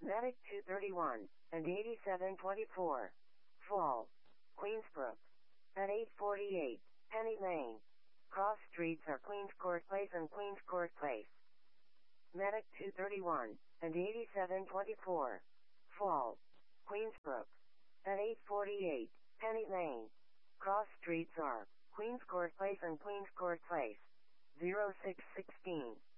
Medic 231 and 8724. Fall. Queensbrook. At 848, Penny Lane. Cross streets are Queens Court Place and Queens Court Place. Medic 231 and 8724. Fall. Queensbrook. At 848, Penny Lane. Cross streets are Queens Court Place and Queens Court Place. 0616.